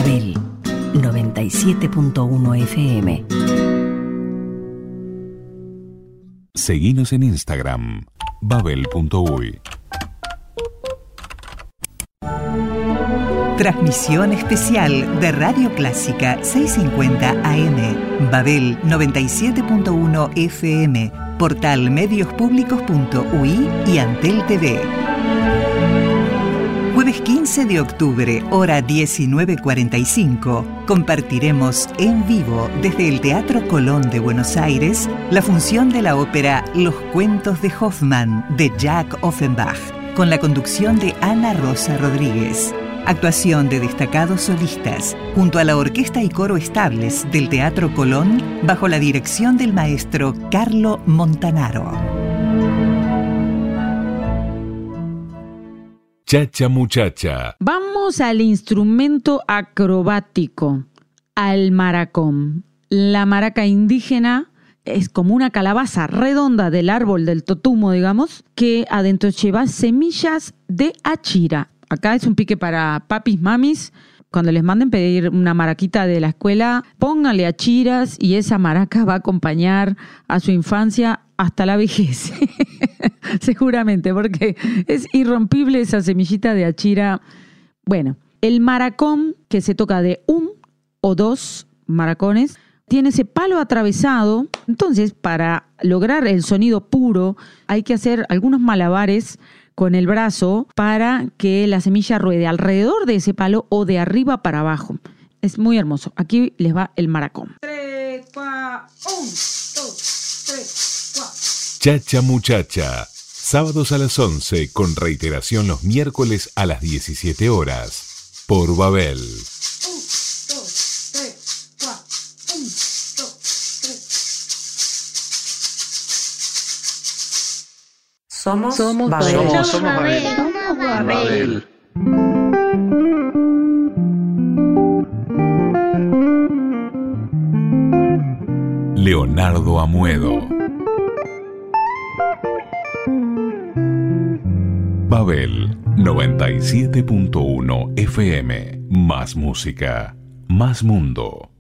Babel 97.1 FM. Seguinos en Instagram, babel.uy. Transmisión especial de Radio Clásica 650 AM, Babel 97.1 FM, portal mediospublicos.ui y Antel TV. Jueves 15 de octubre, hora 19:45, compartiremos en vivo desde el Teatro Colón de Buenos Aires la función de la ópera Los Cuentos de Hoffmann de Jack Offenbach, con la conducción de Ana Rosa Rodríguez. Actuación de destacados solistas, junto a la orquesta y coro estables del Teatro Colón, bajo la dirección del maestro Carlo Montanaro. Chacha Muchacha. Vamos al instrumento acrobático, al maracón. La maraca indígena es como una calabaza redonda del árbol del totumo, digamos, que adentro lleva semillas de achira. Acá es un pique para papis, mamis. Cuando les manden pedir una maraquita de la escuela, pónganle achiras y esa maraca va a acompañar a su infancia hasta la vejez. Seguramente, porque es irrompible esa semillita de achira. Bueno, el maracón, que se toca de un o dos maracones, tiene ese palo atravesado. Entonces, para lograr el sonido puro, hay que hacer algunos malabares con el brazo para que la semilla ruede alrededor de ese palo o de arriba para abajo. Es muy hermoso. Aquí les va el maracón. 3, 4, 1, 2, 3, 4. Chacha Muchacha. Sábados a las 11, con reiteración los miércoles a las 17 horas. Por Babel. 1, 2, 3, 4. 1, 2, 3. Somos Babel. Somos Babel. Somos Babel. Leonardo Amuedo. Babel 97.1 FM. Más música, más mundo.